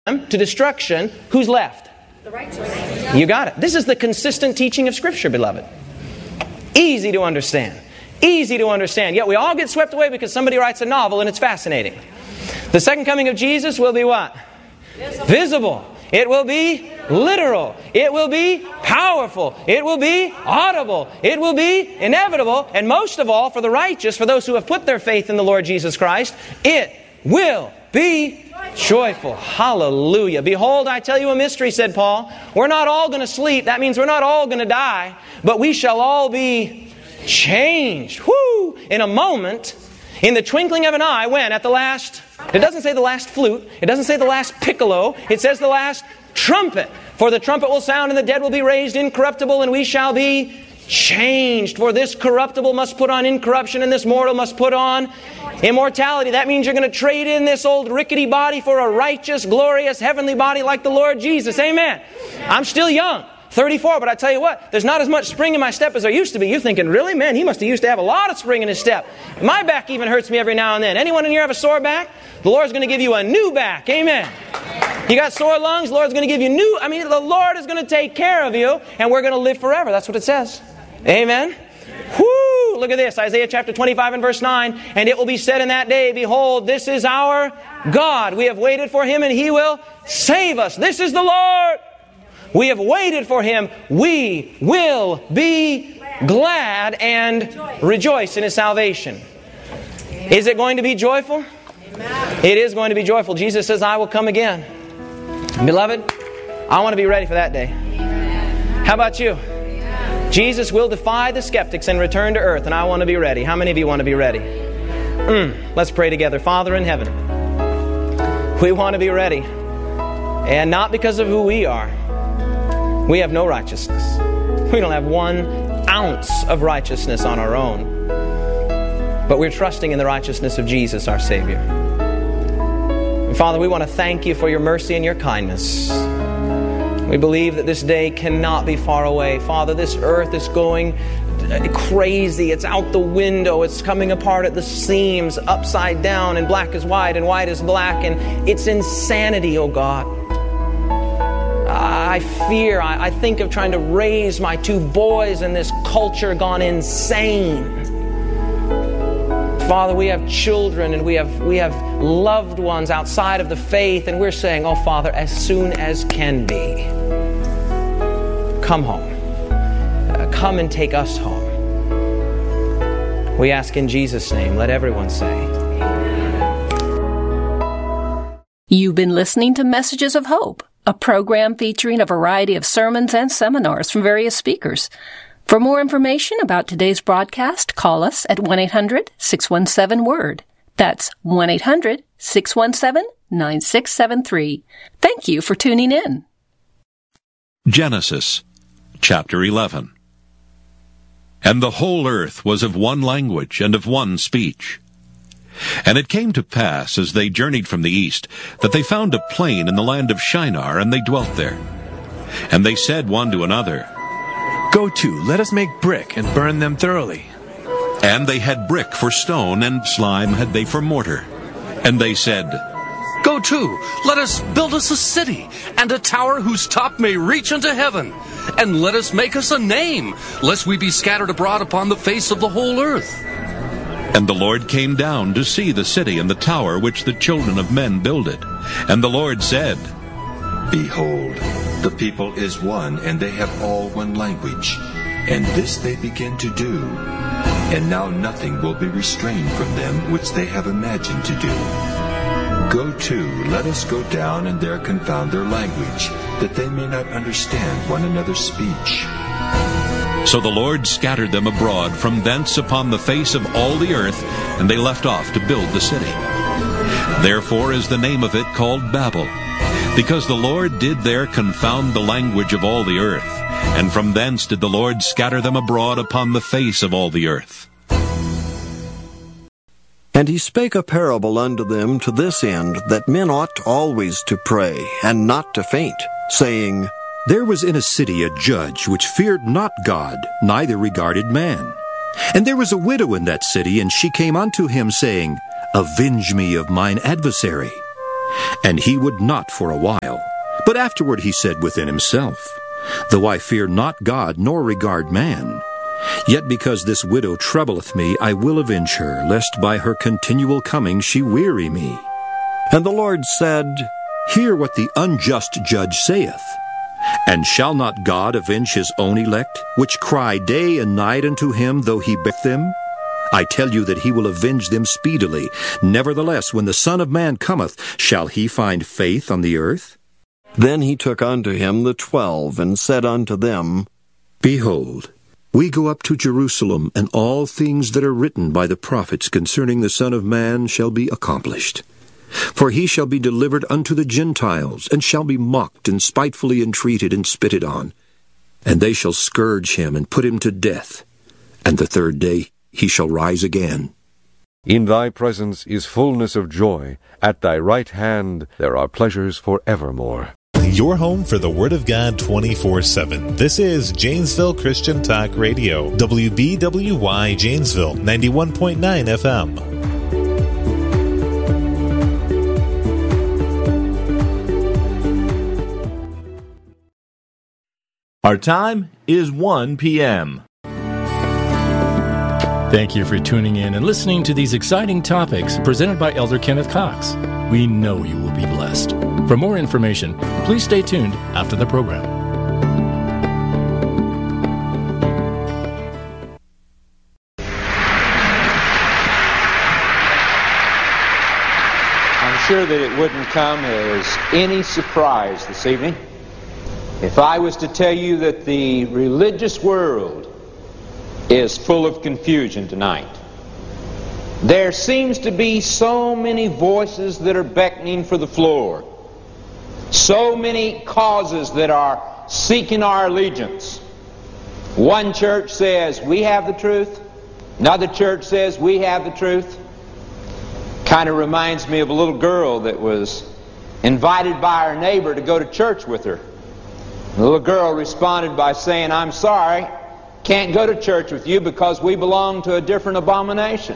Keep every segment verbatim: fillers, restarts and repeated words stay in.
to destruction, who's left? The righteous. You got it. This is the consistent teaching of Scripture, beloved. Easy to understand. Easy to understand. Yet we all get swept away because somebody writes a novel and it's fascinating. The second coming of Jesus will be what? Visible. Visible. It will be literal. It will be powerful. It will be audible. It will be inevitable. And most of all, for the righteous, for those who have put their faith in the Lord Jesus Christ, it will be joyful. Hallelujah. Behold, I tell you a mystery, said Paul. We're not all going to sleep. That means we're not all going to die. But we shall all be changed. Whoo! In a moment, in the twinkling of an eye, when? At the last... It doesn't say the last flute. It doesn't say the last piccolo. It says the last trumpet. For the trumpet will sound and the dead will be raised incorruptible and we shall be changed. For this corruptible must put on incorruption and this mortal must put on immortality. That means you're going to trade in this old rickety body for a righteous, glorious, heavenly body like the Lord Jesus. Amen. I'm still young. thirty-four, but I tell you what, there's not as much spring in my step as there used to be. You're thinking, really? Man, he must have used to have a lot of spring in his step. My back even hurts me every now and then. Anyone in here have a sore back? The Lord's going to give you a new back. Amen. You got sore lungs? The Lord's going to give you new... I mean, the Lord is going to take care of you, and we're going to live forever. That's what it says. Amen. Whoo! Look at this. Isaiah chapter twenty-five and verse nine. And it will be said in that day, behold, this is our God. We have waited for Him, and He will save us. This is the Lord. We have waited for Him. We will be glad and rejoice in His salvation. Is it going to be joyful? It is going to be joyful. Jesus says, I will come again. Beloved, I want to be ready for that day. How about you? Jesus will defy the skeptics and return to earth, and I want to be ready. How many of you want to be ready? Mm, let's pray together. Father in heaven, we want to be ready. And not because of who we are. We have no righteousness. We don't have one ounce of righteousness on our own. But we're trusting in the righteousness of Jesus, our Savior. And Father, we want to thank You for Your mercy and Your kindness. We believe that this day cannot be far away. Father, this earth is going crazy. It's out the window. It's coming apart at the seams, upside down, and black is white, and white is black. And it's insanity, oh God. I fear, I, I think of trying to raise my two boys in this culture gone insane. Father, we have children and we have we have loved ones outside of the faith, and we're saying, oh Father, as soon as can be, come home. Uh, come and take us home. We ask in Jesus' name. Let everyone say. You've been listening to Messages of Hope, a program featuring a variety of sermons and seminars from various speakers. For more information about today's broadcast, call us at one eight hundred six one seven word. That's one eight hundred six one seven nine six seven three. Thank you for tuning in. Genesis chapter eleven. And the whole earth was of one language and of one speech. And it came to pass, as they journeyed from the east, that they found a plain in the land of Shinar, and they dwelt there. And they said one to another, Go to, let us make brick, and burn them thoroughly. And they had brick for stone, and slime had they for mortar. And they said, Go to, let us build us a city, and a tower whose top may reach unto heaven. And let us make us a name, lest we be scattered abroad upon the face of the whole earth. And the Lord came down to see the city and the tower which the children of men builded. And the Lord said, Behold, the people is one, and they have all one language. And this they begin to do. And now nothing will be restrained from them which they have imagined to do. Go to, let us go down and there confound their language, that they may not understand one another's speech. So the Lord scattered them abroad from thence upon the face of all the earth, and they left off to build the city. Therefore is the name of it called Babel, because the Lord did there confound the language of all the earth, and from thence did the Lord scatter them abroad upon the face of all the earth. And he spake a parable unto them to this end, that men ought always to pray, and not to faint, saying, There was in a city a judge which feared not God, neither regarded man. And there was a widow in that city, and she came unto him, saying, Avenge me of mine adversary. And he would not for a while. But afterward he said within himself, Though I fear not God, nor regard man, yet because this widow troubleth me, I will avenge her, lest by her continual coming she weary me. And the Lord said, Hear what the unjust judge saith. And shall not God avenge his own elect, which cry day and night unto him, though he beat them? I tell you that he will avenge them speedily. Nevertheless, when the Son of Man cometh, shall he find faith on the earth? Then he took unto him the twelve, and said unto them, Behold, we go up to Jerusalem, and all things that are written by the prophets concerning the Son of Man shall be accomplished. For he shall be delivered unto the Gentiles, and shall be mocked, and spitefully entreated, and spitted on. And they shall scourge him, and put him to death. And the third day he shall rise again. In thy presence is fullness of joy. At thy right hand there are pleasures for evermore. Your home for the Word of God twenty-four seven. This is Janesville Christian Talk Radio. W B W Y Janesville, ninety-one point nine F M. Our time is one p.m. Thank you for tuning in and listening to these exciting topics presented by Elder Kenneth Cox. We know you will be blessed. For more information, please stay tuned after the program. I'm sure that it wouldn't come as any surprise this evening if I was to tell you that the religious world is full of confusion tonight. There seems to be so many voices that are beckoning for the floor, so many causes that are seeking our allegiance. One church says we have the truth, another church says we have the truth. Kind of reminds me of a little girl that was invited by her neighbor to go to church with her. The little girl responded by saying, I'm sorry, can't go to church with you because we belong to a different abomination.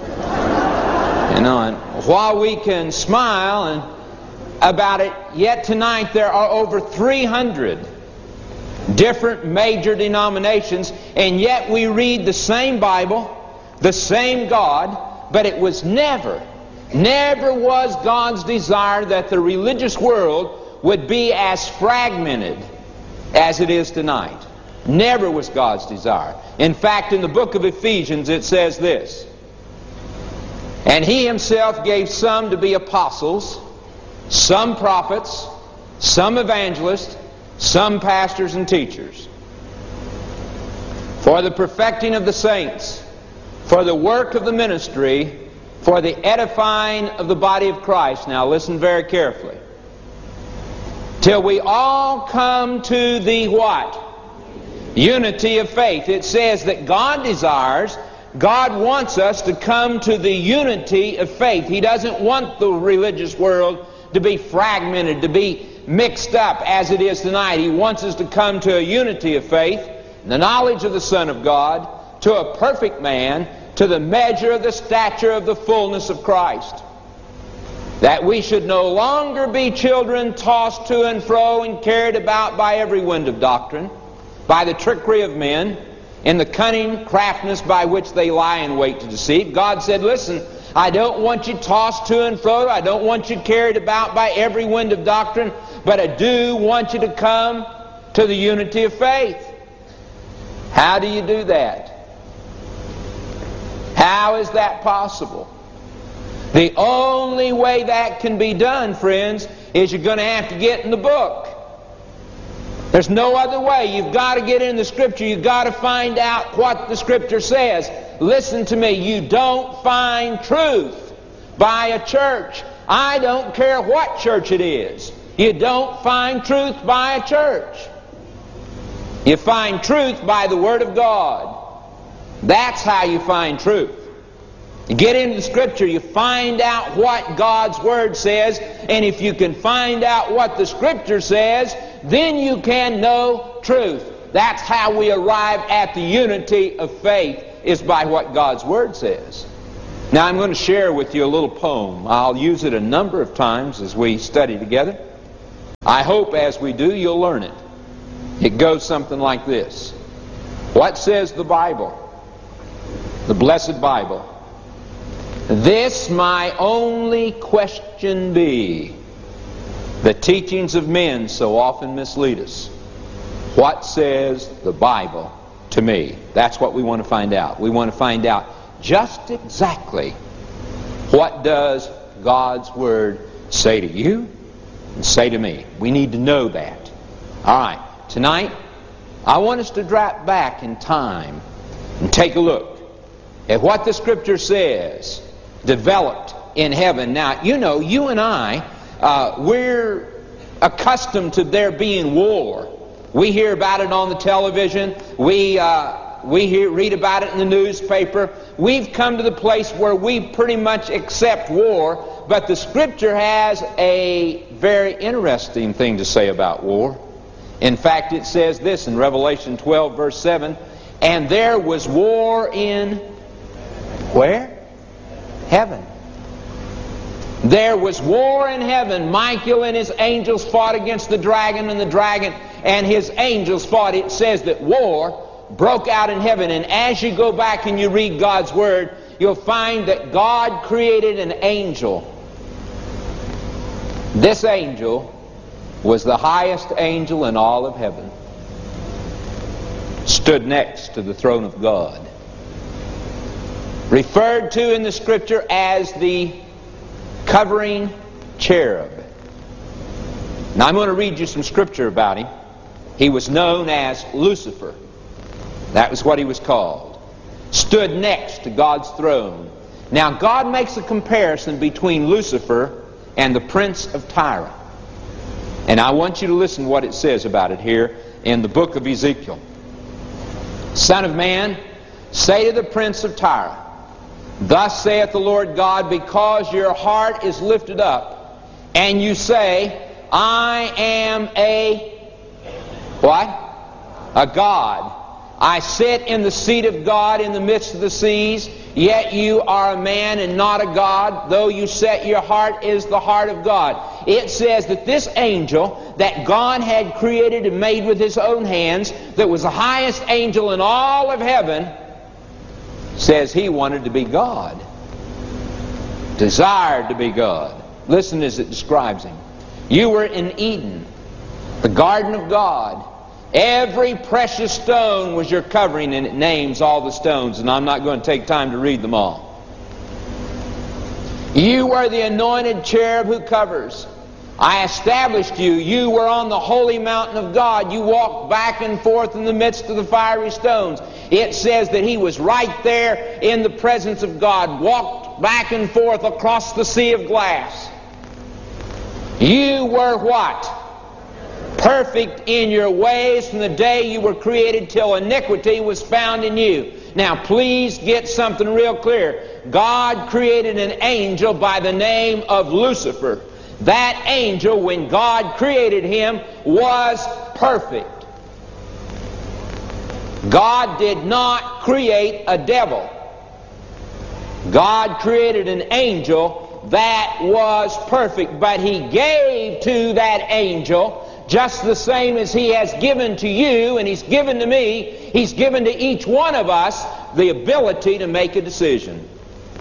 You know, and while we can smile and about it, yet tonight there are over three hundred different major denominations, and yet we read the same Bible, the same God, but it was never, never was God's desire that the religious world would be as fragmented as it is tonight. Never was God's desire. In fact, in the book of Ephesians it says this, And he himself gave some to be apostles, some prophets, some evangelists, some pastors and teachers, for the perfecting of the saints, for the work of the ministry, for the edifying of the body of Christ. Now listen very carefully. Till we all come to the what? Unity of faith. It says that God desires, God wants us to come to the unity of faith. He doesn't want the religious world to be fragmented, to be mixed up as it is tonight. He wants us to come to a unity of faith, the knowledge of the Son of God, to a perfect man, to the measure of the stature of the fullness of Christ. That we should no longer be children tossed to and fro and carried about by every wind of doctrine, by the trickery of men, in the cunning craftiness by which they lie in wait to deceive. God said, listen, I don't want you tossed to and fro. I don't want you carried about by every wind of doctrine, but I do want you to come to the unity of faith. How do you do that? How is that possible? The only way that can be done, friends, is you're going to have to get in the book. There's no other way. You've got to get in the Scripture. You've got to find out what the Scripture says. Listen to me. You don't find truth by a church. I don't care what church it is. You don't find truth by a church. You find truth by the Word of God. That's how you find truth. You get into the Scripture, you find out what God's Word says, and if you can find out what the Scripture says, then you can know truth. That's how we arrive at the unity of faith, is by what God's Word says. Now I'm going to share with you a little poem. I'll use it a number of times as we study together. I hope as we do you'll learn it. It goes something like this. What says the Bible? The blessed Bible. This my only question be. The teachings of men so often mislead us. What says the Bible to me? That's what we want to find out. We want to find out just exactly what does God's Word say to you and say to me. We need to know that. All right, tonight I want us to drop back in time and take a look at what the Scripture says developed in heaven. Now, you know, you and I, uh, we're accustomed to there being war. We hear about it on the television. We uh, we hear, read about it in the newspaper. We've come to the place where we pretty much accept war, but the Scripture has a very interesting thing to say about war. In fact, it says this in Revelation twelve, verse seven, and there was war in where? Heaven. There was war in heaven. Michael and his angels fought against the dragon, and the dragon and his angels fought. It says that war broke out in heaven. And as you go back and you read God's Word, you'll find that God created an angel. This angel was the highest angel in all of heaven. Stood next to the throne of God. Referred to in the Scripture as the covering cherub. Now I'm going to read you some Scripture about him. He was known as Lucifer. That was what he was called. Stood next to God's throne. Now God makes a comparison between Lucifer and the prince of Tyre. And I want you to listen to what it says about it here in the book of Ezekiel. Son of man, say to the prince of Tyre, thus saith the Lord God, because your heart is lifted up, and you say, I am a, what? A God. I sit in the seat of God in the midst of the seas, yet you are a man and not a God, though you set your heart is the heart of God. It says that this angel that God had created and made with His own hands, that was the highest angel in all of heaven, says he wanted to be God. Desired to be God. Listen as it describes him. You were in Eden, the garden of God. Every precious stone was your covering, and it names all the stones, and I'm not going to take time to read them all. You were the anointed cherub who covers. I established you. You were on the holy mountain of God. You walked back and forth in the midst of the fiery stones. It says that he was right there in the presence of God, walked back and forth across the sea of glass. You were what? Perfect in your ways from the day you were created till iniquity was found in you. Now please get something real clear. God created an angel by the name of Lucifer. That angel, when God created him, was perfect. God did not create a devil. God created an angel that was perfect, but He gave to that angel just the same as He has given to you and He's given to me. He's given to each one of us the ability to make a decision.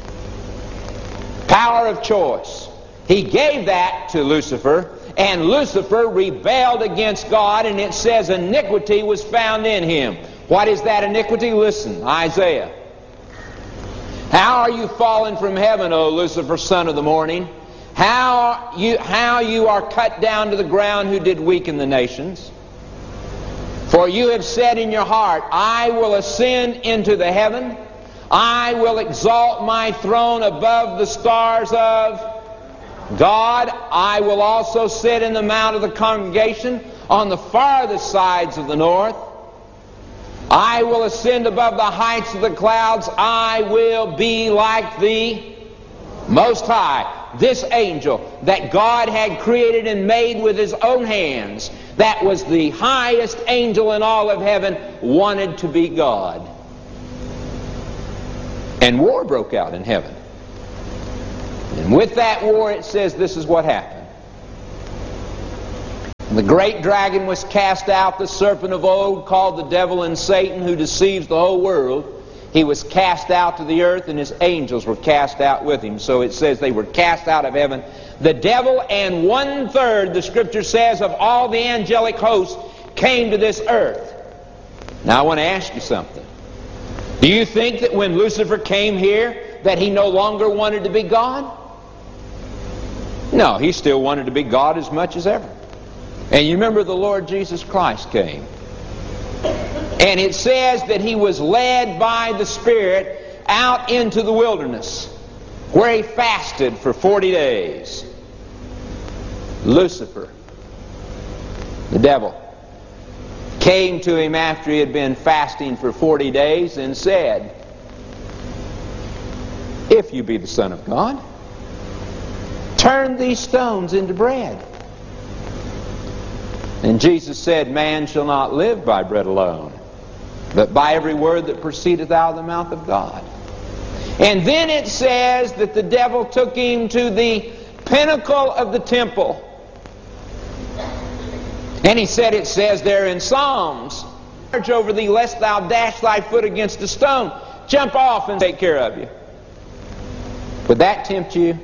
Power of choice. He gave that to Lucifer, and Lucifer rebelled against God, and it says iniquity was found in him. What is that iniquity? Listen, Isaiah. How are you fallen from heaven, O Lucifer, son of the morning? How you, how you are cut down to the ground who did weaken the nations. For you have said in your heart, I will ascend into the heaven. I will exalt my throne above the stars of God. I will also sit in the mount of the congregation on the farthest sides of the north. I will ascend above the heights of the clouds. I will be like the Most High. This angel that God had created and made with His own hands, that was the highest angel in all of heaven, wanted to be God. And war broke out in heaven. And with that war, it says this is what happened. The great dragon was cast out, the serpent of old, called the devil and Satan, who deceives the whole world. He was cast out to the earth, and his angels were cast out with him. So it says they were cast out of heaven. The devil and one-third, the Scripture says, of all the angelic hosts came to this earth. Now I want to ask you something. Do you think that when Lucifer came here that he no longer wanted to be God? No, he still wanted to be God as much as ever. And you remember the Lord Jesus Christ came. And it says that he was led by the Spirit out into the wilderness, where he fasted for forty days. Lucifer, the devil, came to him after he had been fasting for forty days and said, "If you be the Son of God, turn these stones into bread." And Jesus said, "Man shall not live by bread alone, but by every word that proceedeth out of the mouth of God." And then it says that the devil took him to the pinnacle of the temple. And he said, it says there in Psalms, "Charge over thee lest thou dash thy foot against a stone. Jump off and take care of you." Would that tempt you?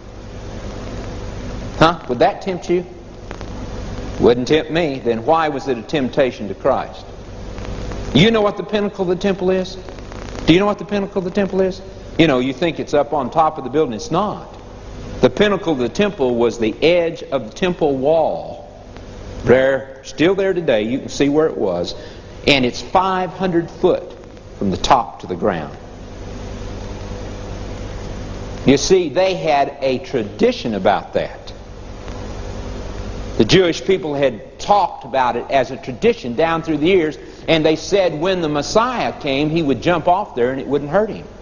Huh? Would that tempt you? Wouldn't tempt me. Then why was it a temptation to Christ? You know what the pinnacle of the temple is? Do you know what the pinnacle of the temple is? You know, you think it's up on top of the building. It's not. The pinnacle of the temple was the edge of the temple wall. There, still there today. You can see where it was. And it's five hundred foot from the top to the ground. You see, they had a tradition about that. The Jewish people had talked about it as a tradition down through the years, and they said when the Messiah came, he would jump off there and it wouldn't hurt him.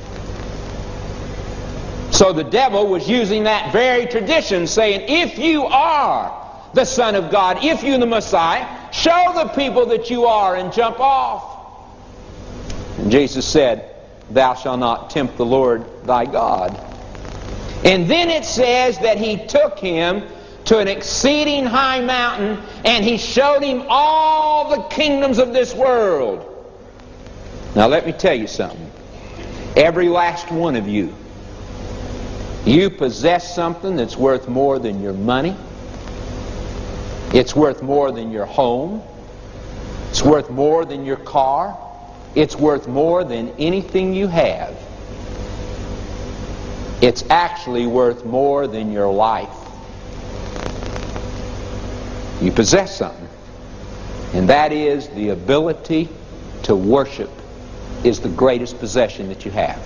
So the devil was using that very tradition, saying, if you are the Son of God, if you're the Messiah, show the people that you are and jump off. And Jesus said, "Thou shalt not tempt the Lord thy God." And then it says that he took him to an exceeding high mountain, and he showed him all the kingdoms of this world. Now let me tell you something. Every last one of you, you possess something that's worth more than your money. It's worth more than your home. It's worth more than your car. It's worth more than anything you have. It's actually worth more than your life. You possess something, and that is the ability to worship is the greatest possession that you have.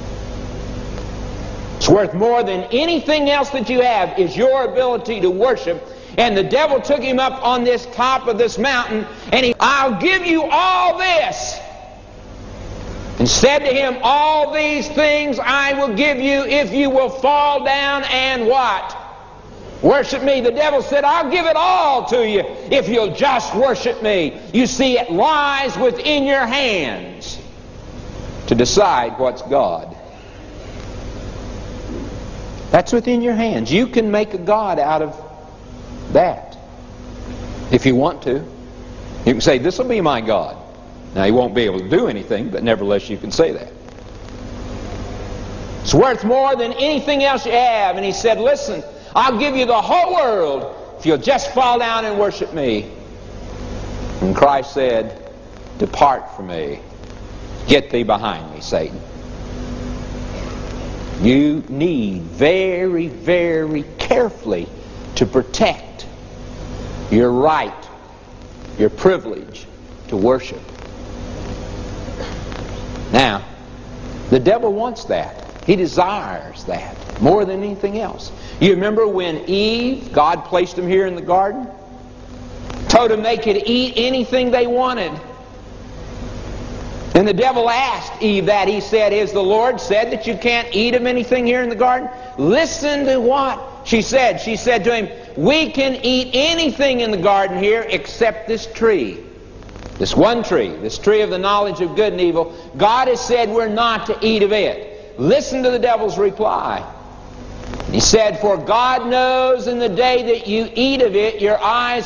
It's worth more than anything else that you have is your ability to worship. And the devil took him up on this top of this mountain, and he, "I'll give you all this," and said to him, "All these things I will give you if you will fall down and" what? "Worship me." The devil said, "I'll give it all to you if you'll just worship me." You see, it lies within your hands to decide what's God. That's within your hands. You can make a God out of that if you want to. You can say, "This will be my God." Now, he won't be able to do anything, but nevertheless you can say that. It's worth more than anything else you have. And he said, "Listen, I'll give you the whole world if you'll just fall down and worship me." And Christ said, "Depart from me. Get thee behind me, Satan." You need very, very carefully to protect your right, your privilege to worship. Now, the devil wants that. He desires that more than anything else. You remember when Eve, God placed them here in the garden, told them they could eat anything they wanted. And the devil asked Eve that. He said, "Has the Lord said that you can't eat of anything here in the garden?" Listen to what she said. She said to him, "We can eat anything in the garden here except this tree. This one tree, this tree of the knowledge of good and evil. God has said we're not to eat of it." Listen to the devil's reply. He said, "For God knows in the day that you eat of it, your eyes